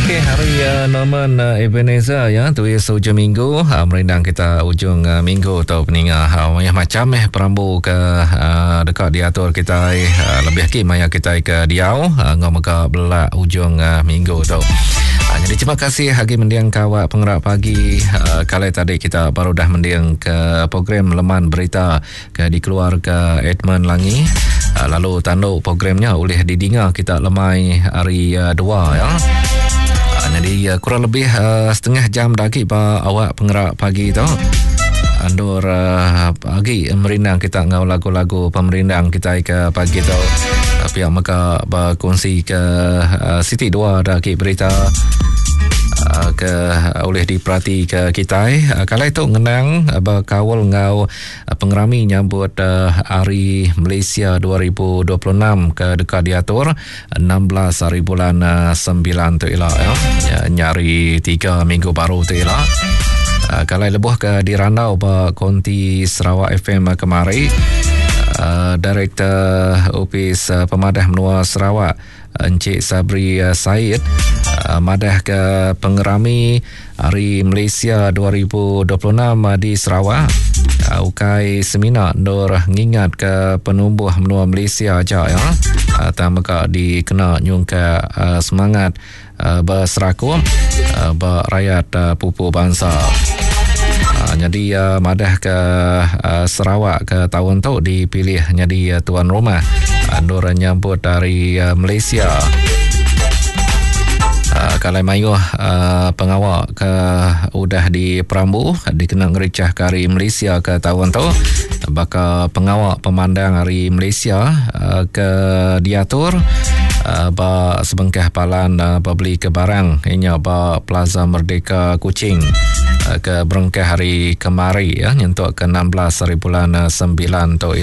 Okey, hari Norman Ebenezer ya, tulis hujung minggu, merindang kita ujung minggu atau peningah. Macam perambu ke dekat diatur kita lebih ki maya kita ke diau ngom ke belak ujung minggu tu. Jadi terima kasih hagi mendiang kawak pengerak pagi. Kali tadi kita baru dah mendiang ke program Leman Berita ke dikeluar ke Edmund Langi. Lalu tanduk programnya oleh didengar kita lemai hari 2 ya. Jadi kurang lebih setengah jam lagi pa awak pengerak pagi tu. Andur pagi merindang kita ngau lagu-lagu pemerindang kita ke pagi tu. Pihak maka berkongsi ke Siti 2 lagi berita ke oleh diperhati ke kita. Kalau itu ngenang berkawal ngau pengerami nyambut Hari Malaysia 2026 ke dekat diatur 16 hari bulan 9 tu ialah ya, nyari 3 minggu baru tu ialah. Kalau lebuh ke di Randau Konti Sarawak FM kemari, Direktur Opis Pemadah Menua Sarawak Encik Sabri Said madah ke pengerami Hari Malaysia 2026 di Sarawak. Ukai seminar Nur ngingat ke penumbuh menua Malaysia aja ya. Tamaka dikena nyung ke semangat berserakum berakyat pupu bangsa. Jadi madah ke Sarawak ke tahun tu dipilih jadi tuan rumah Nur nyambut dari Malaysia. Kalau mayu pengawak ke udah di Perambu dikenang ricah ke Hari Malaysia ke tahun tu, bakal pengawak pemandang Hari Malaysia ke diatur ba sebengkah palan beli ke barang inya ba Plaza Merdeka Kuching ke berengkah hari kemari ya nyentuk ke 16 hari bulan 9 tu.